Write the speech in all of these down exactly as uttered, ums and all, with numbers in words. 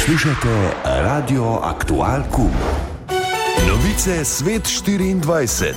Poslušajte Radio Aktual Q. Novice Svet štiriindvajset.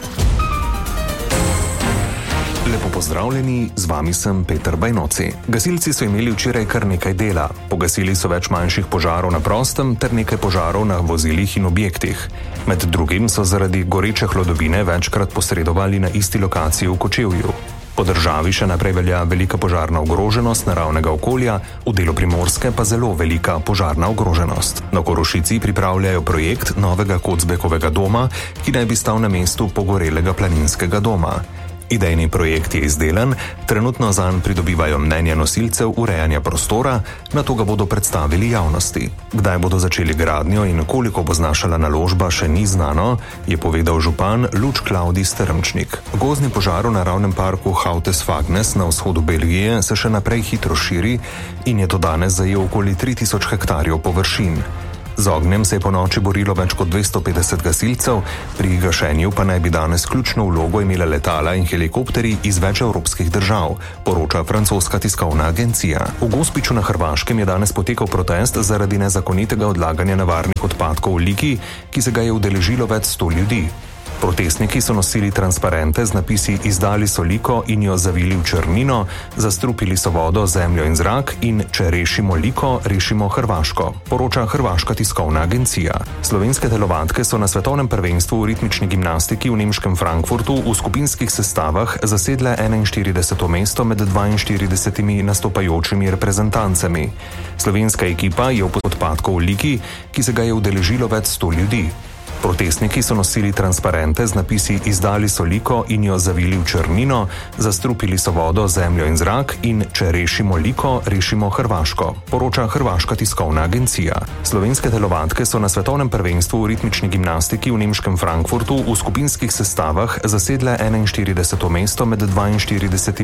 Lepo pozdravljeni, z vami sem Peter Bajnoci. Gasilci so imeli včeraj kar nekaj dela. Pogasili so več manjših požarov na prostem ter nekaj požarov na vozilih in objektih. Med drugim so zaradi goreče hlodovine večkrat posredovali na isti lokaciji v Kočevju. Po državi še naprej velja velika požarna ogroženost naravnega okolja, v delu Primorske pa zelo velika požarna ogroženost. Na Korošici pripravljajo projekt novega Kocbekovega doma, ki naj bi stal na mestu pogorelega planinskega doma. Idejni projekt je izdelan, trenutno zanj pridobivajo mnenja nosilcev urejanja prostora, nato ga bodo predstavili javnosti. Kdaj bodo začeli gradnjo in koliko bo znašala naložba, še ni znano, je povedal župan Luč Klaudij Strmčnik. Gozdni požar v naravnem parku Hautes-Fagnes na vzhodu Belgije se še naprej hitro širi in je do danes zajel okoli tri tisoč hektarjev površin. Z ognjem se je po noči borilo več kot dvesto petdeset gasilcev, pri gašenju pa naj bi danes ključno vlogo imela letala in helikopteri iz več evropskih držav, poroča francoska tiskovna agencija. V Gospiću na Hrvaškem je danes potekal protest zaradi nezakonitega odlaganja nevarnih odpadkov v Liki, ki se ga je udeležilo več sto ljudi. Protestniki so nosili transparente z napisi "Izdali so Liko in jo zavili v črnino", "Zastrupili so vodo, zemljo in zrak" in "Če rešimo Liko, rešimo Hrvaško", poroča hrvaška tiskovna agencija. Slovenske telovadke so na svetovnem prvenstvu v ritmični gimnastiki v nemškem Frankfurtu v skupinskih sestavah zasedle enainštirideseto mesto med dvainštiridesetimi nastopajočimi reprezentancami. Slovenska ekipa je v odpadku v Liki, ki se ga je udeležilo več sto ljudi. Protestniki so nosili transparente z napisi "Izdali so Liko in jo zavili v črnino", "Zastrupili so vodo, zemljo in zrak" in "Če rešimo Liko, rešimo Hrvaško", poroča hrvaška tiskovna agencija. Slovenske telovadke so na svetovnem prvenstvu v ritmični gimnastiki v nemškem Frankfurtu v skupinskih sestavah zasedle enainštirideseto mesto med dvainštiridesetimi